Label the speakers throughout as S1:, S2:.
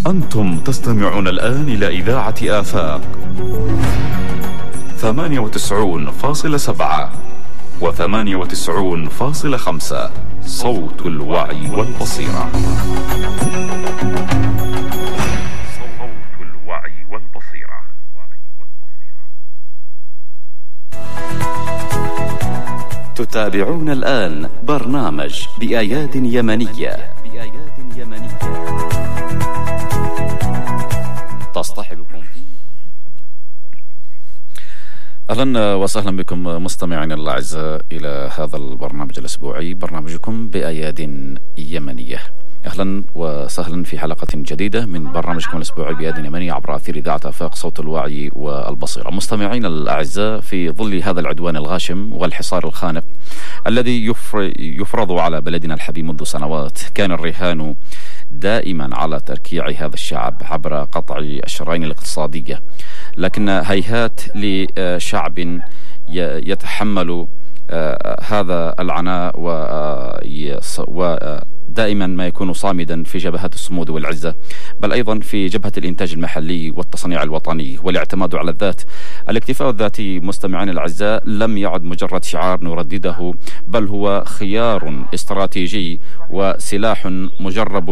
S1: أنتم تستمعون الآن إلى إذاعة آفاق 98.7 و98.5 صوت الوعي والبصيرة. صوت الوعي والبصيرة. تتابعون الآن برنامج بأياد يمنية تصطحبكم فيه. أهلا وسهلا بكم مستمعينا الأعزاء إلى هذا البرنامج الأسبوعي، برنامجكم بأياد يمنية. أهلا وسهلا في حلقة جديدة من برنامجكم الأسبوعي بأياد يمنية عبر أثير إذاعة آفاق صوت الوعي والبصيرة. مستمعينا الأعزاء، في ظل هذا العدوان الغاشم والحصار الخانق الذي يفرض على بلدنا الحبيب منذ سنوات، كان الرهان دائما على تركيع هذا الشعب عبر قطع الشرايين الاقتصادية، لكن هيهات لشعب يتحمل هذا العناء ودائما ما يكون صامدا في جبهات الصمود والعزة، بل أيضا في جبهة الإنتاج المحلي والتصنيع الوطني والاعتماد على الذات. الاكتفاء الذاتي مستمعين الأعزاء لم يعد مجرد شعار نردده، بل هو خيار استراتيجي وسلاح مجرب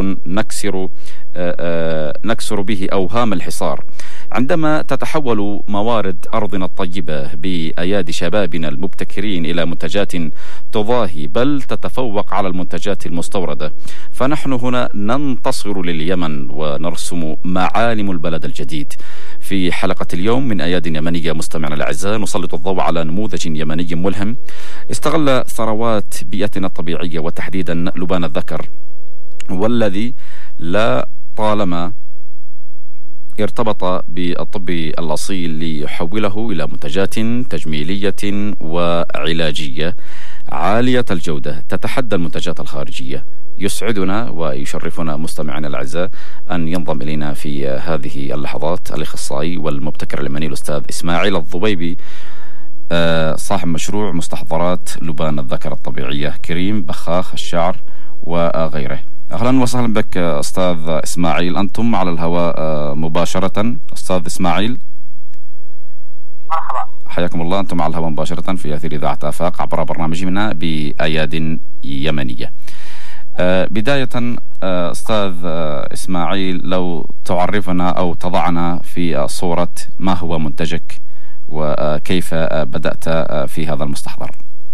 S1: نكسر به أوهام الحصار. عندما تتحول موارد أرضنا الطيبة بأيادي شبابنا المبتكرين إلى منتجات تضاهي بل تتفوق على المنتجات المستوردة، فنحن هنا ننتصر لليمن ونرسم معالم البلد الجديد. في حلقة اليوم من أياد يمنية مستمعنا الأعزاء نسلط الضوء على نموذج يمني ملهم استغل ثروات بيئتنا الطبيعية وتحديدا لبان الذكر، والذي لا طالما ارتبط بالطب الأصيل ليحوله إلى منتجات تجميلية وعلاجية عالية الجودة تتحدى المنتجات الخارجية. يسعدنا ويشرفنا مستمعنا الأعزاء أن ينضم إلينا في هذه اللحظات الأخصائي والمبتكر اليمني الأستاذ إسماعيل الضبيبي، صاحب مشروع مستحضرات لبان الذكر الطبيعية، كريم بخاخ الشعر وغيره. أهلا وسهلا بك أستاذ إسماعيل، أنتم على الهواء مباشرة. أستاذ إسماعيل
S2: مرحبا،
S1: حياكم الله. أنتم على الهواء مباشرة في أثير إذاعة آفاق عبر برنامجنا بأياد يمنية. بداية أستاذ إسماعيل، لو تعرفنا أو تضعنا في صورة ما هو منتجك وكيف بدأت في هذا المستحضر.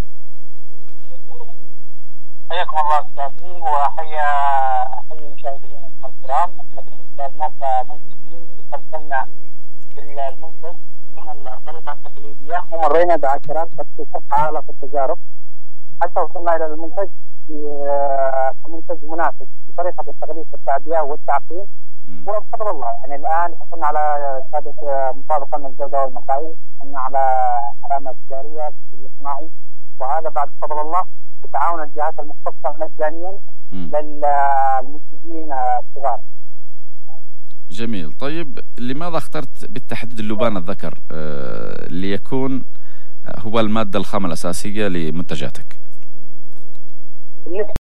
S2: حياكم الله أستاذي، وحيا المشاهدين الكرام. احنا بالنسبة لنا كمنتجين تسلسلنا بالمنتج من الطريقة التقليدية ومرينا بعشرات قد آلاف التجارب حتى وصلنا إلى المنتج كمنتج مناسب بطريقة التغليف والتعبئة والتعقيم، وبفضل الله يعني الآن حصلنا على شهادة مطابقة من الجودة والمعايير، حصلنا على علامة تجارية في الصناعي، وهذا بعد فضل الله بتعاون الجهات المختصة مجانيا للمنتجين الصغار.
S1: جميل. طيب، لماذا اخترت بالتحديد اللبان الذكر ليكون هو المادة الخام الأساسية لمنتجاتك؟